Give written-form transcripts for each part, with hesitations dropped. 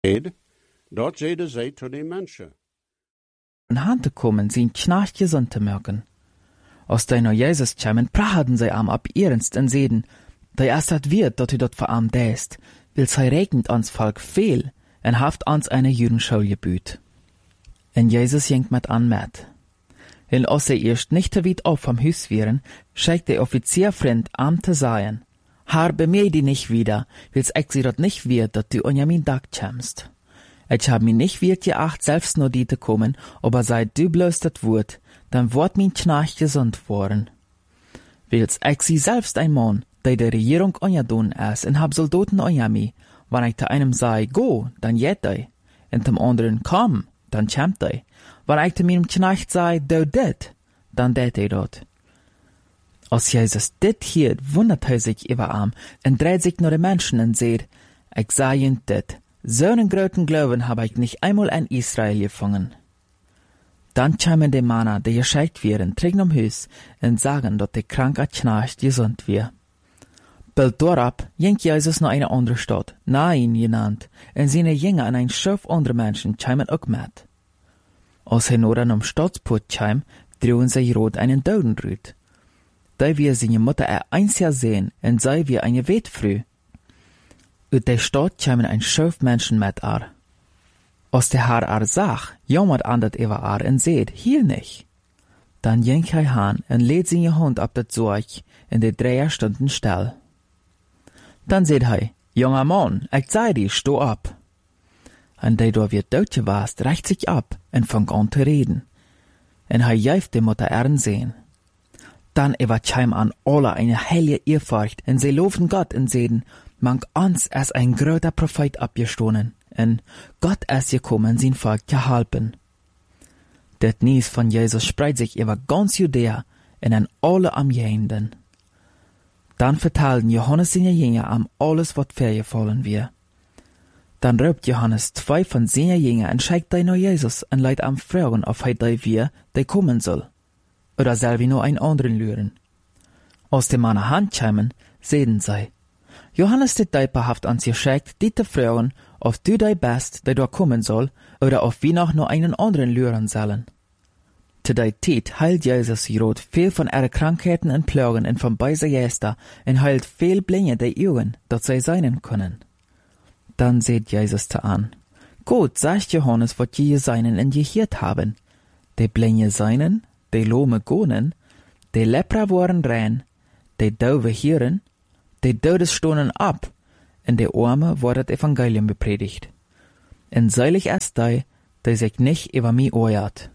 Dat zeiden zij tot de mensen. En hand te komen zijn knacht gezond te merken. Als die naar Jezus kwamen, praten zij am ab ernst en zeiden, die erst het wird, dat u dat voor am deest, wil zij rekent ons volk veel en haft ons eine Judenschule gebüht. En Jezus ging met an met. En als zij eerst nicht te weit auf vom Hus wären, schickt der Offizierfreund am te sagen, Haar bemee die nicht wieder, wils ich sie dort nicht wird, dat du unja min Dag kämst. Ich hab mir nicht wird geacht, selbst nur die te kommen, aber seit du bloß dat Wort, dann wird min Knarch gesund worden. Wils ich sie selbst ein Mann, der die Regierung unja doen ist, en hab Soldaten unja mi, wann ich te einem sei, go, dann jet ei, en dem anderen, komm, dann kämmt ei, wann ich te meinem Knarch sei, do dit, dann det ei dort. Als Jezus dit hielt, wundert hij zich über am en dreht sich naar de Menschen en zegt, ich sag ihnen dit, zo'n groten Glauben hab ich nicht einmal in Israel gefangen. Dann kamen die Männer, die geschickt werden, trigen um Hus en sagen, dat de kranke Knecht gesund wird. Bald dorab ging Jesus naar eine andere Stadt, Nain genannt, en seine Jünger en ein Schuf andere Menschen kamen auch mit. Als hij naar een Stadsport kwam, droegen zij rot einen Dodenrüt. Da wir seine Mutter eins Jahr sehen, en sei wir eine Wetfrüh. Ut der Stadt kamen ein Schöf Menschen mit ar. Als der Herr sag, jammert an dat über ar en seht, hier nicht. Dann ging hij han en lädt seine Hund ab dat Sorg in de 3 Stunden still. Dann seht hij, junger Mann, ich sei dir, steh ab. En der da wird Deutsche warst, reicht sich ab en fang an zu reden. En hij jäift de Mutter sehen. Dann überkam an alle eine helle Ehrfurcht, und sie loben Gott und sehen, manch uns ist ein großer Prophet abgestoßen, und Gott ist gekommen, sein Volk zu helfen. Das Nies von Jesus spreizt sich über ganz Judäa und an alle Umgehenden. Dann vertelten Johannes seine Jünger am alles, was vorgefallen wird. Dann ruft Johannes 2 von seinen Jüngern und schickt die nach Jesus und leitet am fragen, ob er die wir, der kommen soll. Oder soll wir nur einen anderen lüren? Aus dem Mann Hand kämen, sehen sie. Johannes der Täufer haft uns geschickt, die zu fragen, ob du der bist, der da kommen soll, oder ob wir noch nur einen anderen lüren sollen. Zu der Zeit heilt Jesus Rot viel von ihren Krankheiten und Plagen und von beiser Gäste und heilt viel Blinde der Augen, dass sie seinen können. Dann seht Jesus zu an. Gut, sagt Johannes, was je seinen und gehört haben. Die Blinde seinen, die Lome gonen, die Lepra worden rein, die Dove hören, die Todes stonen ab, und die Arme wordt das Evangelium bepredigt. Und seilig ist die sich nicht über mich oort.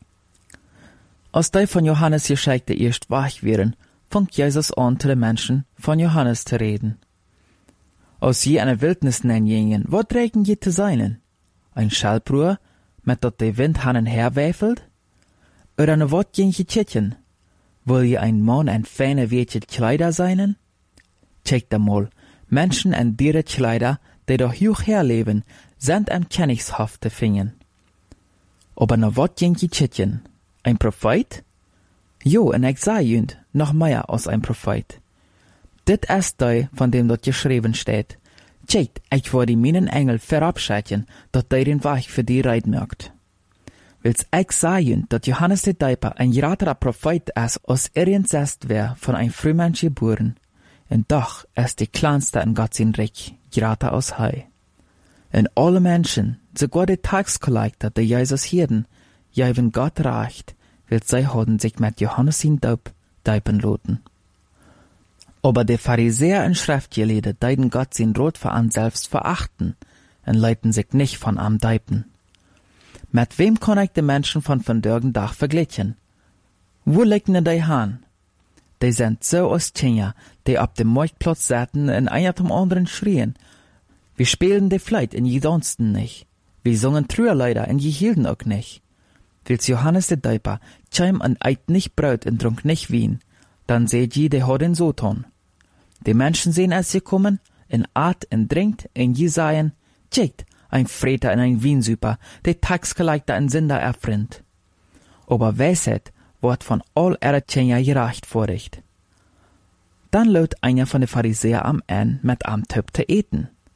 Als die von Johannes Geschichte erst wach wären, fängt Jesus an, zu den Menschen von Johannes zu reden. Als je eine Wildnis nennen, was trägen je zu seinen? Ein Schallbruhr, mit dat der Wind hannen herwäfelt? Oder ne wat jentje tjitjen? Will je ein Mann en feine weetje Kleider seinen? Check da mal, Menschen en diere Kleider, die doch hoch herleben, sind am Königshof zu finden. Aber ne wat jentje tjitjen? Ein Prophet? Jo, en ich sei jünd, noch mehr als ein Prophet. Dit ist die, von dem dort geschrieben steht. Check, ich wollte meinen Engel verabschieden, dat die den Weg für die reiten mögt. Wils ich sagen, dat Johannes der Täufer ein graterer Prophet ist, als irgendest wer von ein Frühmensch geboren. Und doch ist die kleinste in Gott sein Reich, grater als Hei. Und alle Menschen, sogar die Taxkollektor, die Jesus hielten, geben Gott recht, weil sie haben sich mit Johannes in Taub deipen loten. Aber die Pharisäer und Schriftgelehrten deuten Gott sein Rot für an selbst verachten und leiten sich nicht von am deipen. Mit wem kann ich die Menschen von vandaag Tag vergleichen? Wo liegen die Hahn? Die sind so aus Kenia, die auf dem Marktplatz saßen und einer zum anderen schrien. Wir spielen die Fleit und je sonsten nicht. Wir singen Trüerleider und je hielten auch nicht. Wils Johannes der Täufer kam und eit nicht Brot und trunk nicht Wein, dann seht je, die hat den so tun. Die Menschen sehen es gekommen, in Art und trinkt, und je sagen, tschickt, ein Freter und ein Wiensuper, der Taxkollektor und Sünder erfreund. Aber Weisheit wird von all ihrer Tjener gerecht vorricht. Dann lädt einer von den Pharisäern am Ende mit am Töp zu eten.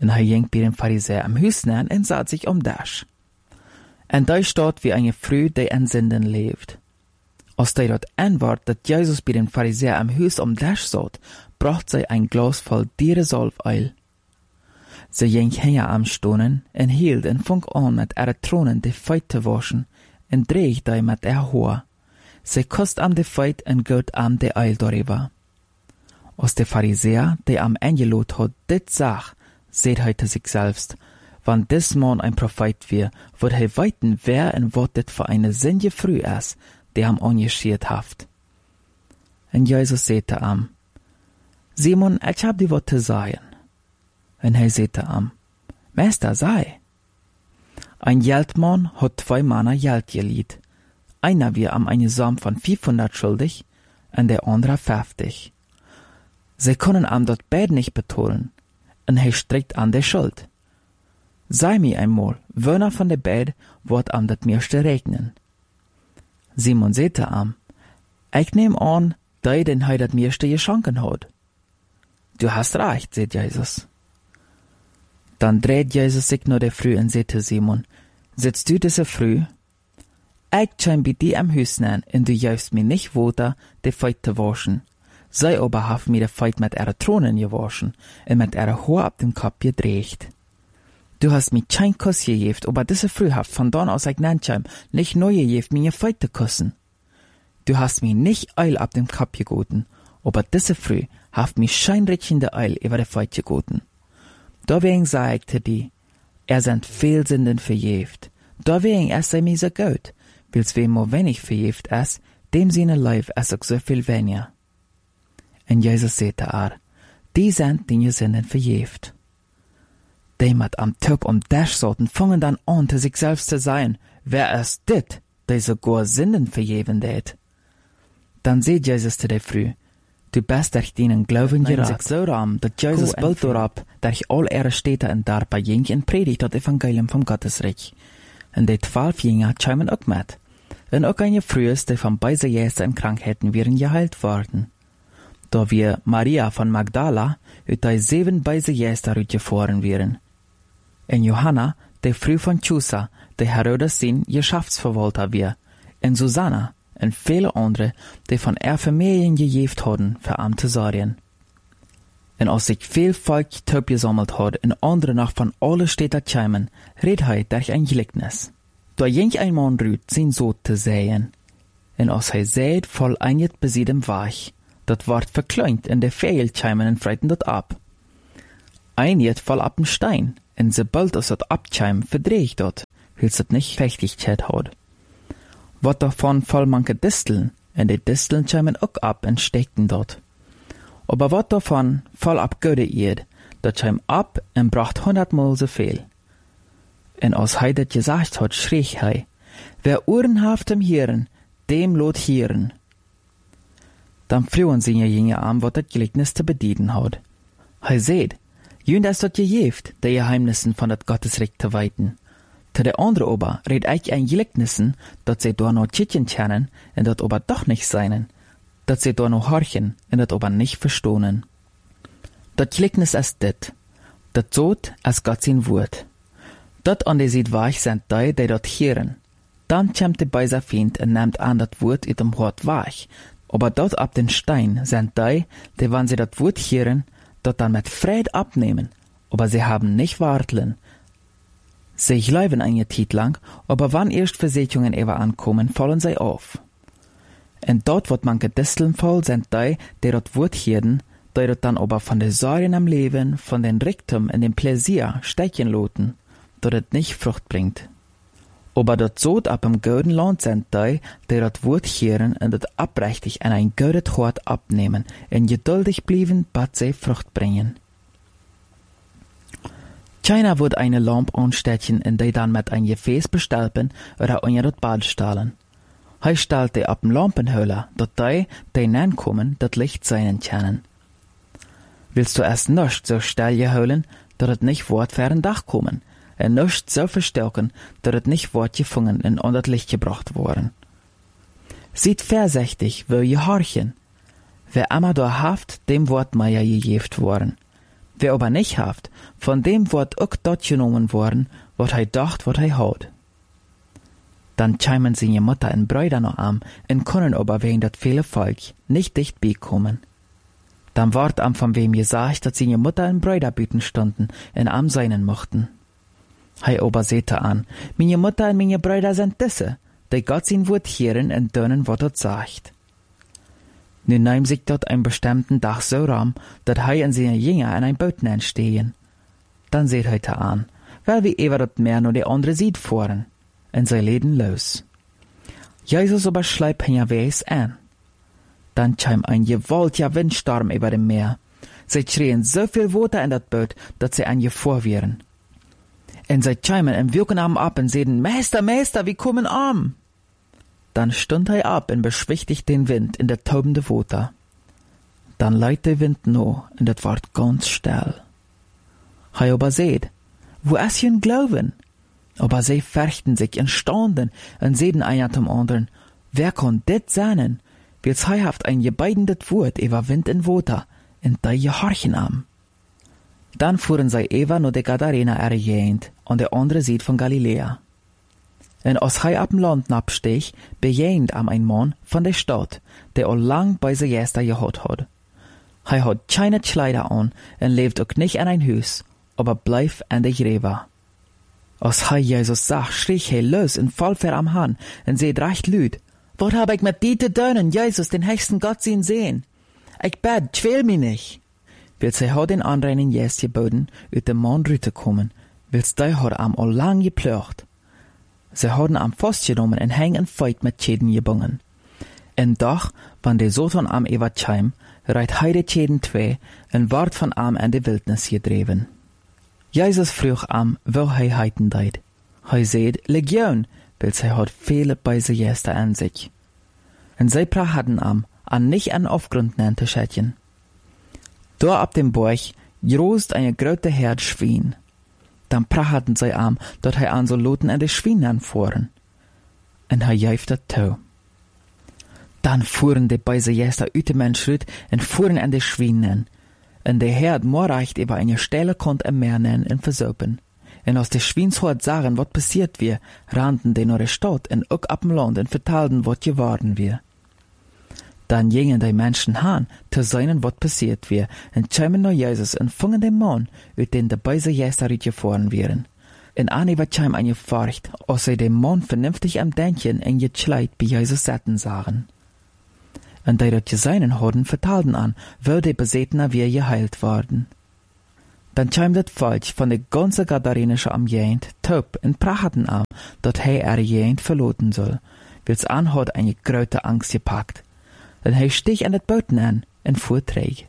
En hij ging bij den Pharisäer am Huis neer en zat zich om dash. En daar staat wie eine Frau, die in Sünden leeft. Als hij dat antwoord dat Jezus bij den Pharisäer am Huis om dash zat, bracht zij ein Glas voll dierezalfeil. Ze ging heen am Stonen en hield en fang an met ihre Tronen de Feit te waschen en dreig die met haar Haar. Ze kost am de Feit en goot am de Eil darüber. Als de Pharisäer, die am eingelot hat, dit sag, seht hij te sich selbst, wann dis Mann ein Prophet wir, wird hij weiten, wer en wat dit für eine Sünde früh is, die am angeschiert haft. En Jesus sagte am, Simon, ich hab dir wat te sagen. En hij sagte am, Meister, sei. Ein Geldmann hat 2 Männer Geld geliehen. Einer wir am eine Sum von 500 schuldig, und der andere 50. Sie können am dort beide nicht betollen, und er streckt an der Schuld. Sei mir einmal, wer von der beiden wird am das meiste regnen? Simon sagte am, ich nehm an, der den er das meiste geschenken hat. Du hast recht, sagt Jesus. Dann dreht Jesus sich nach der Früh und sagte Simon, sitzt du diese Früh? Ich schein bei dir am Haus nein, und du gibst mir nicht Wasser, die Feit zu waschen. Sei aber hat mir die Feit mit ihrer Tronen gewaschen und mit ihrer Haar ab dem Kopf gedreht. Du hast mir kein Kuss gegeben, aber diese Früh haft von dann aus ich nanscheim nicht neu gegeben, mir Feit zu kussen. Du hast mir nicht Eil ab dem Kopf gegoten, aber diese Früh haft mir scheinrichende Eil über die Feit gegoten. Deswegen sagte die, sind viel Sünden verjäft. Deswegen sei mir so gut, weil's wem nur wenig verjäft ist, dem seine Leib ist auch so viel weniger. Und Jesus sagte die sind die Sünden verjäft. Die mit am Top um Dash sollten, fangen dann an, zu sich selbst zu sein, wer ist dit, der sogar Sünden verjäven det? Dann seht Jesus zu der Früh, du bist durch deinen Glauben gerat. So ram, dass Jesus bald darauf, durch all ihre Städte und Darpa ging und predigt das Evangelium vom Gottesreich. Und die 12 Jünger schämen auch mit. Und auch eine Früh ist, die von beiden Jästen und Krankheiten wären geheilt worden. Da wir Maria von Magdala, ut die 7 beide Jästen rütgefahren wären. Und Johanna, die Früh von Chusa, die Herodes sein Geschäftsverwalter wir. Und Susanna, und viele andere, die von Familien gejäft hadden, für am zu sorgen. Und als sich viel Volk taub gesammelt hat, und andere noch von alle Städten kämen, red hij durch ein Gleichnis. Da ging ein Mann rüt, sein Sohn zu säen. Und als hij säet, voll einget besiedem Weich, dat ward verkleint, und der Vögel kämen und freiten dat ab. Einget voll ab dem Stein, und sobald es dat abkäm, verdreht dat, weil's dat nicht Fechtigkeit hat. Wat davon voll manche Disteln, und die Disteln kämen auch ab und steckten dort. Aber wat davon voll ab Göde Erd, dat käm ab und bracht 100-mal so viel. Und als hij dat gesagt hat, schrie hij, wer Ohren haft im Hören, dem lot hören. Dann flohen sie Jünger an, wat dat Gleichnis zu bedienen hat. Hij seht, jünd ist dat gejeft, die Geheimnissen von dat Gottesrecht zu weiten. Zu der andere aber red ich ein Gleichnissen, dat sie da noch tschitchen kennen, und dat aber doch nicht seinen, dat sie da noch horchen, und dat aber nicht verstohnen. Dat Gleichnis ist dit, dat Zot als Gott sein Wort. Dat an die sieht weich sind die dat hören. Dann kämmt die beiser Feind und nimmt an dat Wort in dem Hort weich. Aber dort ab den Stein sind die wenn sie dat Wort hören, dat dann mit Fried abnehmen, aber sie haben nicht warteln. Sie bleiben eine Zeit lang, aber wann erst Versicherungen ever ankommen, fallen sie auf. Und dort wird manche Disteln voll sind die dat Wort hören, die dort dann aber von den Sorgen am Leben, von den Reichtum und dem Pläsier stechen loten, dat het nicht Frucht bringt. Aber dat Sod ab im gouden Land sind die dat Wort hören und dat abrechtig an ein goudet Hort abnehmen und geduldig blieben, bat sie Frucht bringen. Keiner wird eine Lampe anstechen und die dann mit ein Gefäß bestalpen oder unter dat Bad stahlen. Hij stellt die ab dem Lampenhöhler, dat die nankommen, dat Licht seinen können. Willst du erst nicht so steil geholen, dat het nicht wort für ein Dach kommen, und nicht so verstärken, dat het nicht wort gefangen und an das Licht gebracht worden. Sieht vorsichtig, wo je horchen. Wer immer da haft, dem Wort Meier gejeft worden. Wer aber nicht haft, von dem wird auch dort genommen worden, wat hij dacht, wat hij hat. Dann chimen seine Mutter und Brüder noch an und können aber wegen dat viele Volk nicht dicht beikommen. Dann ward am von wem gesagt, dass seine Mutter und Brüder büten stunden und am seinen mochten. Hij aber sehte an, meine Mutter und meine Brüder sind diese, die Gott sein Wort hören und dönen, wat dort sagt. Nun nahm sich dort einen bestimmten Tag so ram, dat hij und seine Jünger in ein Boot stehen. Dann seht heute an, weil wir ewer dat Meer nur die andere Seite fahren, und sie leden los. Jesus aber schleibt ihn weis an. Dann kam ein gewaltiger Windsturm über dem Meer. Sie schrien so viel Wasser in dat Boot, dat sie an je vorwieren. Und sie kamen und wirken am ab und sehen, Meister, Meister, wir kommen am. Dann stund hij ab und beschwichtigt den Wind in der taubende Wasser. Dann leidt der Wind no, und het ward ganz still. Hij aber seht, wo ist hun Glauben? Aber sie fürchten sich und staunen und sehen einer zum anderen, wer kann dit sein? Weil's hij haft ein gebeidendet Wort über Wind und Wasser, und die gehorchen am. Dann fuhren sie Eva nur de Gadarena ergehend, an der andere Seite von Galiläa. Und als hij ab dem Land absteg, bejehend am ein Mann von der Stadt, der all lang bei se Gäste gehad hat. Hij hat keine Kleider an und lebt auch nicht in ein Haus, aber bleib an der Gräber. Als hij Jesus sah, schrie hij los und fall ver am Hand und seht recht lüd, wat hab ich mit die te doen, Jesus, den höchsten Gott zien sehen? Ich bed, quäl mich nicht. Weil sie hat den anderen Jesus geboten, uit dem Mann rüte kommen, weil die hat am all lang geplöcht. Sie hadden am festgenommen und hängen en Feit mit Schäden gebunden. En doch, wann der Satan am Ewart kam, reit hij de Schäden zwei und ward von am in die Wildnis gedreven. Jesus vroeg am, wo hij heiten deed. Hij seht, Legion, weil sie hat viele beise Gäste an sich. Und sie prachten am, an nicht an Aufgrund nannte Schädchen. Da ab dem Borg großt eine große Herd Schwein. Dann prachten sie am, dort hij an so Loten an de Schwein anfuhren. Und hij jäft dat Tau. Dann fuhren die beise Gäste uit dem Menschrit und fuhren an de Schwein an. Und der Herd morreicht über eine Stelle konnt am Meer nennen und versopen. Und aus der Schweinshort sagen, wat passiert wir, rannten die nur der Stadt und auch ab dem Land und vertalten, wat geworden wir. Dann gingen die Menschen han, zu sehen, wat passiert wir, und kamen nach Jesus und fingen den Mann, uit den die beise Gäste gefahren wären. Und aniver kam eine Furcht, als sie den Mann vernünftig am Denken und gekleid bei Jesus satten sahen. Und die dort gesehen hadden, vertalten an, wo die Besetner wir geheilt worden. Dann kam das Volk von der ganzen Gadarenische Umgegend taub und prachten an, dass er Gegend verloten soll, weil's an hat eine große Angst gepackt. Und hij stieg an das Boot an und fuhr träg.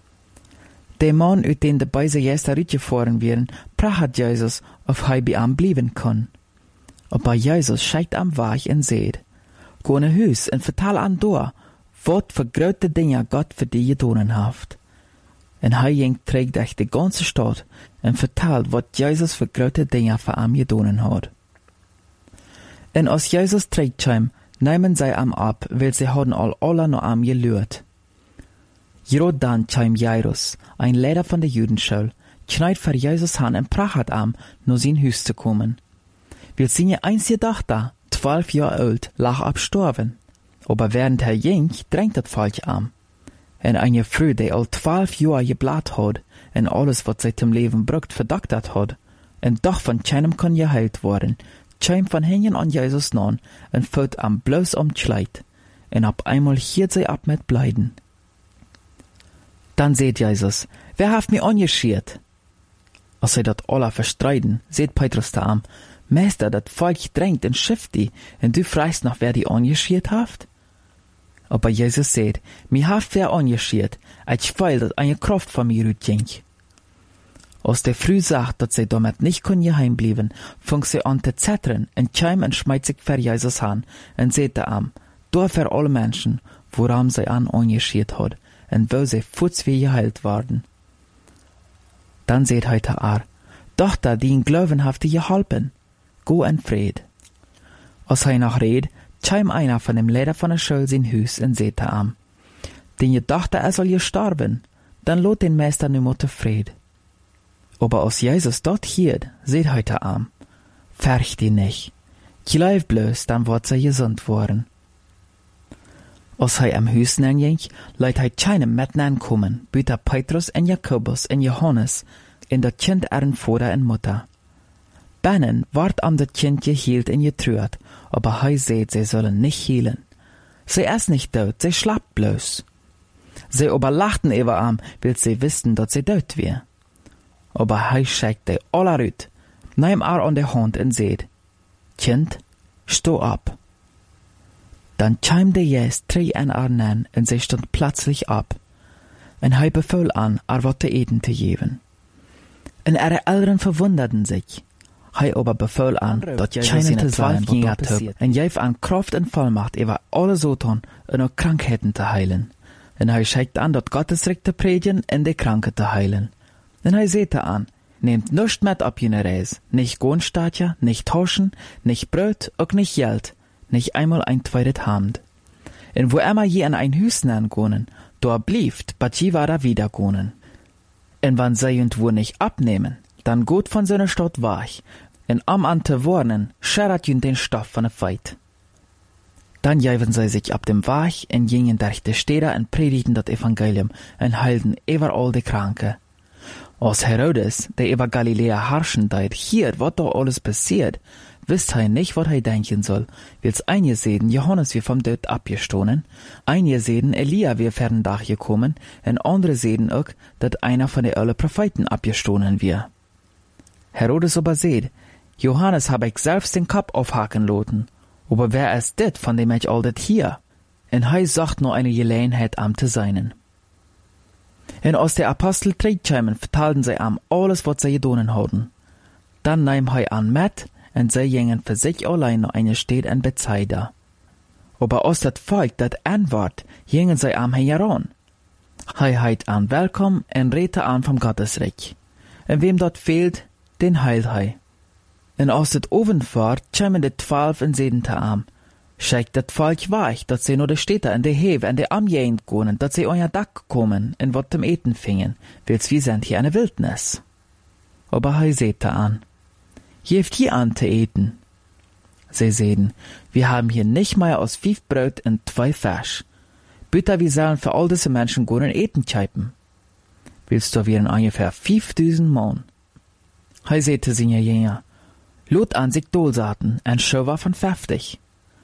Der Mann, uit den die beise Gäste gefahren wären, pracht Jesus, ob hij bei ihm bleiben kann. Aber Jesus scheikt am Weg und seht, go in Hus und vertal an door, wat für große Dinge Gott für die getan hat. Und hij ging trägt durch die ganze Stadt und vertalt, wat Jesus für große Dinge für ihm getan hat. Und als Jesus trägt kam, nehmen sie am ab, weil sie hadden alle noch am gelührt. Gerade dann kam Jairus, ein Lehrer von der Judenschule, knallt für Jesus an und pracht am, nur sein Haus zu kommen. Weil seine einzige Tochter, 12 Jahre alt, lag abstorben. Aber während er ging, drängt das Volk an. Und eine Frau, die all 12 Jahre geblat hat, und alles, was sie zum Leben braucht, verdoktert hat, und doch von keinem kann geheilt worden, kam von hinten an Jesus nan und fällt am bloß Kleid, und ab einmal hielt sie ab mit Bleiden. Dann seht Jesus, wer hat mich angeschiert? Als sie dat alle verstreiten, seht Petrus da am, Meister, dat Volk drängt und schifft die, und du fragst noch, wer die angeschiert haft? Aber Jesus seht, mir haft wer angeschiert, ich weil dat eine Kraft von mir rütging. Als der Früh sagt, dass sie damit nicht geheim blieben, fing sie an zu zettern und kam und schmeißt sich für Jesus an und seht am, da für alle Menschen, woran sie angeschiert hat und wo sie futzwie geheilt worden. Dann seht heute Tochter, die in Glauben haft die geholpen, go in Fried. Als hij noch red, kam einer von dem Lehrer von der Schule sein Haus und seht am, den je Tochter soll gestorben, dann lot den Meister nimmer zufrieden. Aber als Jesus dort hielt, seht heute Arm. Färcht die nicht. Glaub bloß, dann wird sie gesund worden. Als hij am Huis ging, leidt hij keinem met kommen, buiten Petrus en Jakobus en Johannes, en dat kind eren vader en moeder. Binnen wordt am dat kind gehielt en getreurd, aber hij zei, sie sollen nicht hielen. Sie ist nicht dood, sie schlapt bloß. Sie aber lachten über am, weil sie wisten, dass sie dood wär. Aber hij schickt alle uit, nahm an der Hand en zei, Kind, steh ab. Dann chiimde Jezus 3 en an en sie stond plötzlich ab. En hij befahl an, wat te eten te geven. En ihre Eltern verwunderten sich. Hij aber befahl an, dat Jezus in 12 Jünger heb, en geef an Kraft en Vollmacht über alle Satan en ook Krankheiten te heilen. En hij schickt an, dat Gottes Recht te predigen en de Kranken te heilen. En hij zette an, nehmt nichts mit ab jene Reis, nicht Gohnstatja, nicht Tauschen, nicht Brot, ook nicht Geld, nicht einmal ein zweites Hand. En wo immer je an ein Hüsnen gonen, da blieft, bat je war da wieder gonen. En wann sie und wo nicht abnehmen, dann gut von seiner Stadt wach, en am an te warnen, scherrat jünd den Stoff von der Feit. Dann jäven sie sich ab dem Wach en gingen durch die Städte en predigten das Evangelium en heilten überall die Kranke. Als Herodes, der über Galiläa herrschen deit, hier, wat da alles passiert, wisst hij nicht, wat hij denken soll, wils einige sehen, Johannes wie vom Tod abgestohlen, einige sehen, Elia wie fern Dach gekommen, en andere sehen auch, dat einer von den alle Propheten abgestohlen wir. Herodes aber seht, Johannes hab ich selbst den Kopf aufhaken loten, aber wer ist dit, von dem ich all dit hier? En hij sagt nur eine Gelegenheit am te seinen. En als der Apostel terugkwamen, vertelden sie am alles, was sie gedonen hadden. Dann nahm hij an met, en sie gingen für sich allein nach einer Stadt in Bethsaida. Aber als das Volk dat antwort, gingen sie am heran. Hij heit an welkom en redte an vom Gottesreich. En wem dort fehlt, den heilt hij. En als het overvaart, kwamen de 12 en zeiden te am, schickt dat Volk weg, dat sie nur de Städte en de Heve en de Amjegend gonen, dat sie euer Dack kommen en wat zum Eten fingen, wils wir sind hier eine Wildnis. Aber hij sehte an, geeft hier an te eten. Sie sehen, wir haben hier nicht mehr aus 5 Brot und 2 Fisch. Bitte, wir sollen für all diese Menschen gonen eten tscheipen. Willst du wir ungefähr 5000 Mann? Hij sehte seine Jünger, lot an sich Dolsaten, en Schöver von 50.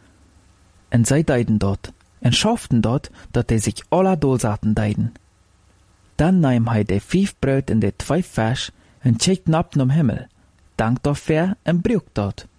En zij deiden dort, en schafften dort, dat die sich alle Dolsaten deiden. Dann nahm hij de 5 Brot en de 2 Fisch, en checkten ab zum Himmel, dankt dafür en brück dort.